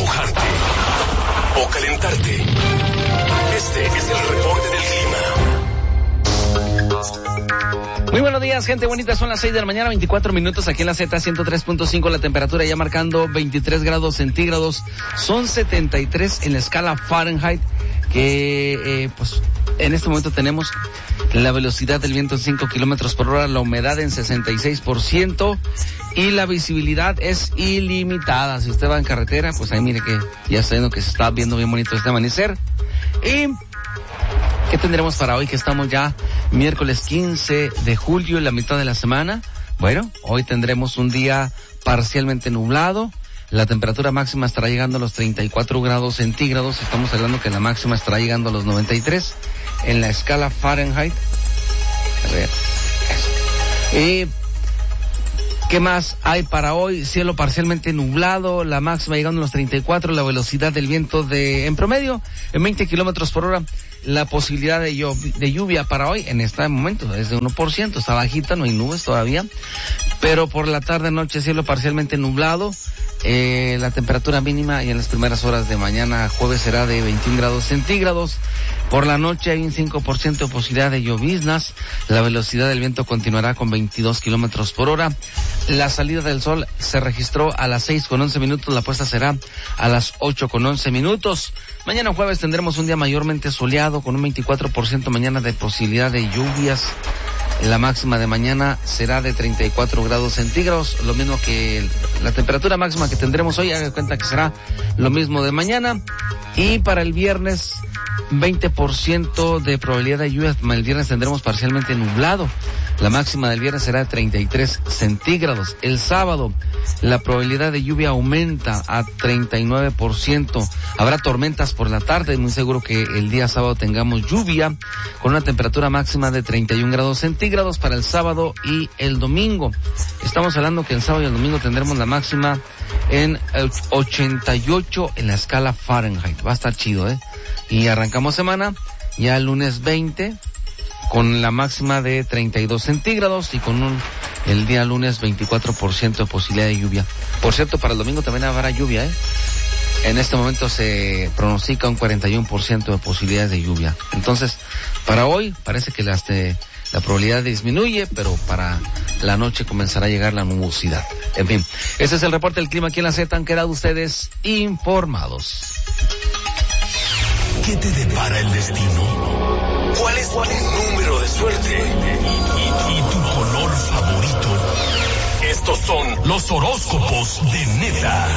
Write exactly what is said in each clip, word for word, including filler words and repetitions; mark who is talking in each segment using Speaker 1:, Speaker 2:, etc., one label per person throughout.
Speaker 1: mojarte o calentarte. Este es el reporte del clima.
Speaker 2: Muy buenos días, gente bonita. Son las seis de la mañana, veinticuatro minutos aquí en la Z ciento tres punto cinco. La temperatura ya marcando veintitrés grados centígrados. Son setenta y tres en la escala Fahrenheit. Que, eh, pues, en este momento tenemos la velocidad del viento en cinco kilómetros por hora, la humedad en sesenta y seis por ciento y la visibilidad es ilimitada. Si usted va en carretera, pues ahí mire que ya está viendo que se está viendo bien bonito este amanecer. Y ¿qué tendremos para hoy? Que estamos ya miércoles quince de julio, en la mitad de la semana. Bueno, hoy tendremos un día parcialmente nublado. La temperatura máxima estará llegando a los treinta y cuatro grados centígrados. Estamos hablando que la máxima estará llegando a los noventa y tres en la escala Fahrenheit. A ver, eso. Y ¿qué más hay para hoy? Cielo parcialmente nublado, la máxima llegando a los treinta y cuatro, la velocidad del viento de, en promedio, en veinte kilómetros por hora. La posibilidad de, lluv- de lluvia para hoy, en este momento, es de uno por ciento, está bajita, no hay nubes todavía. Pero por la tarde, noche, cielo parcialmente nublado. Eh, la temperatura mínima y en las primeras horas de mañana, jueves, será de veintiún grados centígrados. Por la noche hay un cinco por ciento de posibilidad de lloviznas. La velocidad del viento continuará con veintidós kilómetros por hora. La salida del sol se registró a las seis con once minutos. La puesta será a las ocho con once minutos. Mañana jueves tendremos un día mayormente soleado con un veinticuatro por ciento mañana de posibilidad de lluvias. La máxima de mañana será de treinta y cuatro grados centígrados, lo mismo que el, la temperatura máxima que tendremos hoy. Haga cuenta que será lo mismo de mañana. Y para el viernes, veinte por ciento de probabilidad de lluvia. El viernes tendremos parcialmente nublado. La máxima del viernes será de treinta y tres centígrados. El sábado, la probabilidad de lluvia aumenta a treinta y nueve por ciento. Habrá tormentas por la tarde. Muy seguro que el día sábado tengamos lluvia con una temperatura máxima de treinta y un grados centígrados para el sábado y el domingo. Estamos hablando que el sábado y el domingo tendremos la máxima en ochenta y ocho en la escala Fahrenheit. Va a estar chido, ¿eh? Y arrancamos semana ya el lunes veinte con la máxima de treinta y dos centígrados y con un, el día lunes veinticuatro por ciento de posibilidad de lluvia. Por cierto, para el domingo también habrá lluvia, ¿eh? En este momento se pronostica un cuarenta y uno por ciento de posibilidades de lluvia. Entonces, para hoy parece que las de, la probabilidad disminuye, pero para la noche comenzará a llegar la nubosidad. En fin, ese es el reporte del clima aquí en la Z. Han quedado ustedes informados.
Speaker 1: ¿Qué te depara el destino? ¿Cuál es tu número de suerte? ¿Y, y, y tu color favorito? Estos son los horóscopos de Neta.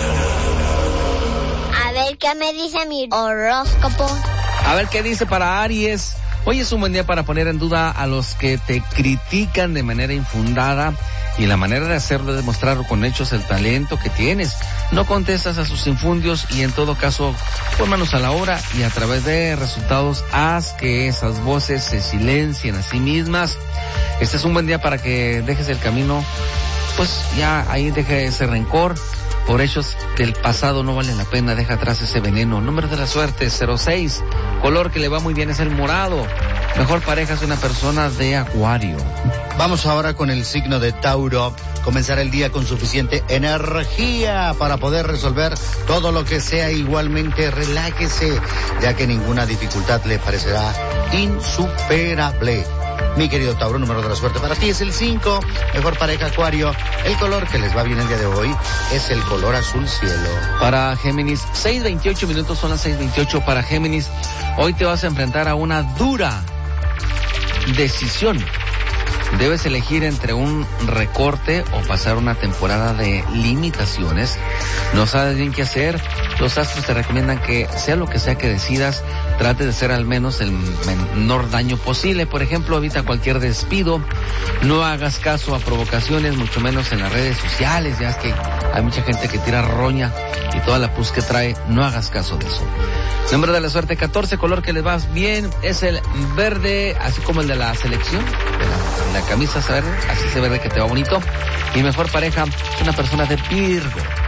Speaker 3: A ver qué me dice mi horóscopo.
Speaker 2: A ver qué dice para Aries. Hoy es un buen día para poner en duda a los que te critican de manera infundada, y la manera de hacerlo es demostrar con hechos el talento que tienes. No contestas a sus infundios y en todo caso pon manos a la obra y a través de resultados haz que esas voces se silencien a sí mismas. Este es un buen día para que dejes el camino, pues ya ahí deje ese rencor por hechos del pasado, no vale la pena, deja atrás ese veneno. Número de la suerte, cero seis, color que le va muy bien es el morado. Mejor pareja es una persona de Acuario.
Speaker 4: Vamos ahora con el signo de Tauro. Comenzar el día con suficiente energía para poder resolver todo lo que sea. Igualmente relájese, ya que ninguna dificultad le parecerá insuperable. Mi querido Tauro, número de la suerte para ti es el cinco. Mejor pareja Acuario. El color que les va bien el día de hoy es el color azul cielo.
Speaker 2: Para Géminis, seis veintiocho minutos, son las seis veintiocho para Géminis. Hoy te vas a enfrentar a una dura decisión. Debes elegir entre un recorte o pasar una temporada de limitaciones. No sabes bien qué hacer. Los astros te recomiendan que sea lo que sea que decidas, trate de hacer al menos el menor daño posible. Por ejemplo, evita cualquier despido. No hagas caso a provocaciones, mucho menos en las redes sociales. Ya es que hay mucha gente que tira roña y toda la pus que trae. No hagas caso de eso. Número de la suerte catorce, color que les va bien es el verde, así como el de la selección, de la, de la camisa verde, así ese verde que te va bonito. Y mejor pareja es una persona de Virgo.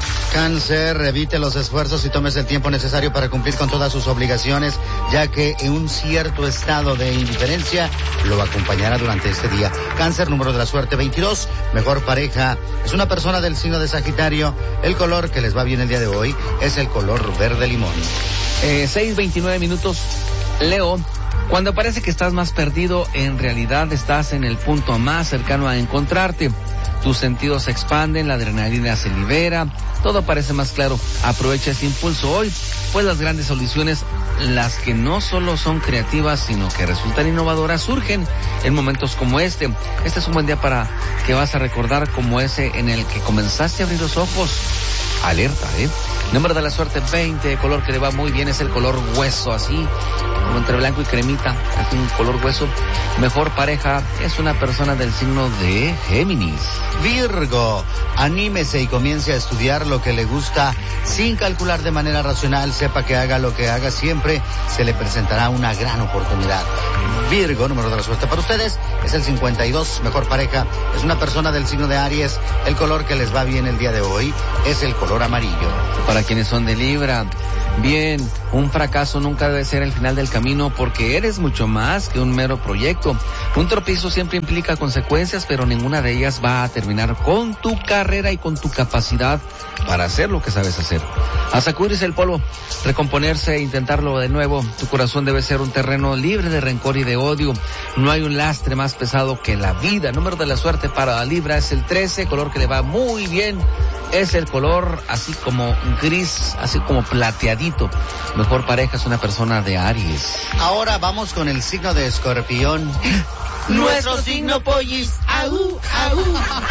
Speaker 4: Cáncer, evite los esfuerzos y tomes el tiempo necesario para cumplir con todas sus obligaciones, ya que en un cierto estado de indiferencia lo acompañará durante este día. Cáncer, número de la suerte veintidós, mejor pareja, es una persona del signo de Sagitario. El color que les va bien el día de hoy es el color verde limón.
Speaker 2: Eh, seis veintinueve minutos, Leo. Cuando parece que estás más perdido, en realidad estás en el punto más cercano a encontrarte. Tus sentidos se expanden, la adrenalina se libera, todo parece más claro. Aprovecha ese impulso hoy, pues las grandes soluciones, las que no solo son creativas, sino que resultan innovadoras, surgen en momentos como este. Este es un buen día para que vas a recordar como ese en el que comenzaste a abrir los ojos. Alerta, ¿eh? Número de la suerte veinte, color que le va muy bien es el color hueso, así como entre blanco y cremita, es un color hueso. Mejor pareja es una persona del signo de Géminis.
Speaker 4: Virgo, anímese y comience a estudiar lo que le gusta sin calcular de manera racional. Sepa que haga lo que haga, siempre se le presentará una gran oportunidad. Virgo, número de la suerte para ustedes es el cincuenta y dos, mejor pareja es una persona del signo de Aries. El color que les va bien el día de hoy es el color amarillo.
Speaker 2: Para quienes son de Libra, bien, un fracaso nunca debe ser el final del camino, porque eres mucho más que un mero proyecto. Un tropiezo siempre implica consecuencias, pero ninguna de ellas va a terminar con tu carrera y con tu capacidad para hacer lo que sabes hacer. A sacudirse el polvo, recomponerse e intentarlo de nuevo. Tu corazón debe ser un terreno libre de rencor y de odio. No hay un lastre más pesado que la vida. Número de la suerte para la Libra es el trece, color que le va muy bien es el color así como gris, así como plateadito. Mejor pareja es una persona de Aries.
Speaker 4: Ahora vamos con el signo de Escorpión.
Speaker 2: Nuestro signo, pollis.
Speaker 4: ¡Aú, aú!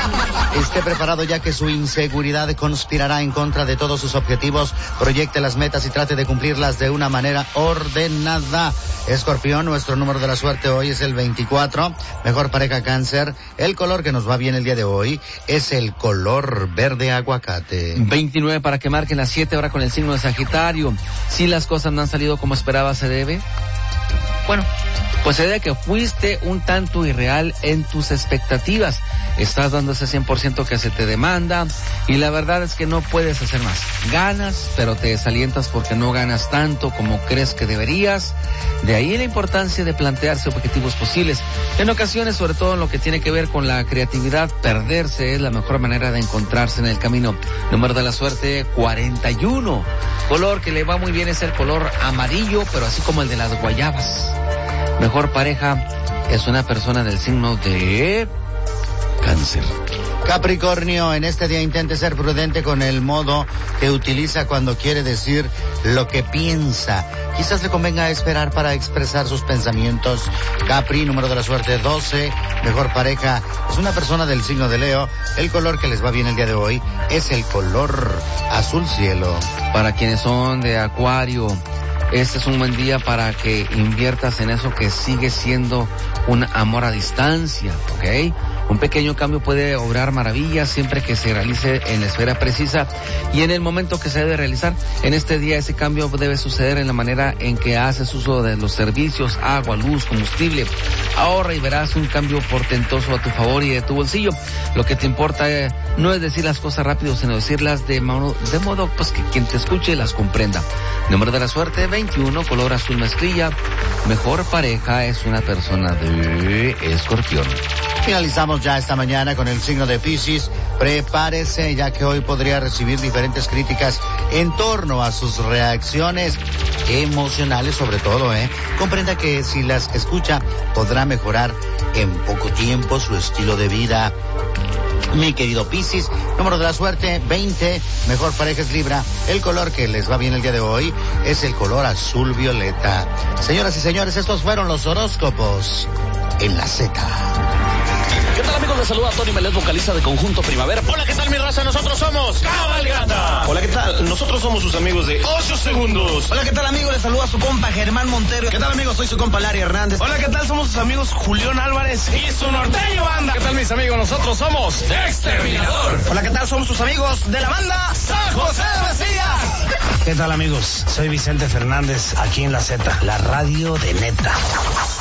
Speaker 4: Esté preparado, ya que su inseguridad conspirará en contra de todos sus objetivos. Proyecte las metas y trate de cumplirlas de una manera ordenada. Escorpión, nuestro número de la suerte hoy es el veinticuatro. Mejor pareja Cáncer. El color que nos va bien el día de hoy es el color verde aguacate.
Speaker 2: veintinueve para que marquen las siete, ahora con el signo de Sagitario. Si las cosas no han salido como esperaba, se debe... Bueno, pues se debe que fuiste un tanto irreal en tus expectativas. Estás dando ese cien por ciento que se te demanda y la verdad es que no puedes hacer más. Ganas, pero te desalientas porque no ganas tanto como crees que deberías. De ahí la importancia de plantearse objetivos posibles. En ocasiones, sobre todo en lo que tiene que ver con la creatividad, perderse es la mejor manera de encontrarse en el camino. Número de la suerte cuarenta y uno. Color que le va muy bien es el color amarillo, pero así como el de las guayabas. Mejor pareja es una persona del signo de Cáncer.
Speaker 4: Capricornio, en este día intente ser prudente con el modo que utiliza cuando quiere decir lo que piensa. Quizás le convenga esperar para expresar sus pensamientos. Capri, número de la suerte doce, mejor pareja es una persona del signo de Leo. El color que les va bien el día de hoy es el color azul cielo.
Speaker 2: Para quienes son de Acuario, este es un buen día para que inviertas en eso que sigue siendo un amor a distancia, ¿ok? Un pequeño cambio puede obrar maravillas siempre que se realice en la esfera precisa y en el momento que se debe realizar. En este día ese cambio debe suceder en la manera en que haces uso de los servicios, agua, luz, combustible. Ahorra y verás un cambio portentoso a tu favor y de tu bolsillo. Lo que te importa eh, no es decir las cosas rápido, sino decirlas de modo, de modo pues que quien te escuche las comprenda. Número de la suerte veintiuno, color azul mezclilla. Mejor pareja es una persona de Escorpión.
Speaker 4: Finalizamos ya esta mañana con el signo de Piscis. Prepárese, ya que hoy podría recibir diferentes críticas en torno a sus reacciones emocionales, sobre todo, ¿eh? Comprenda que si las escucha, podrá mejorar en poco tiempo su estilo de vida. Mi querido Piscis, número de la suerte veinte, mejor pareja es Libra. El color que les va bien el día de hoy es el color azul violeta. Señoras y señores, estos fueron los horóscopos en la Z.
Speaker 1: ¿Qué tal, amigos? Les saluda Tony Melet, vocalista de Conjunto Primavera. Hola, ¿qué tal, mi raza? Nosotros somos Cabalgata.
Speaker 5: Hola, ¿qué tal? Nosotros somos sus amigos de ocho segundos.
Speaker 6: Hola, ¿qué tal, amigos? Les saluda su compa Germán Montero.
Speaker 5: ¿Qué tal, amigos? Soy su compa Larry Hernández.
Speaker 6: Hola, ¿qué tal? Somos sus amigos Julián Álvarez
Speaker 1: Y su norteño banda. ¿Qué tal, mis amigos? Nosotros somos Exterminador.
Speaker 6: Hola, ¿qué tal? Somos sus amigos de la banda
Speaker 1: San José de Mesías.
Speaker 6: ¿Qué tal, amigos? Soy Vicente Fernández, aquí en la Z, la radio de neta.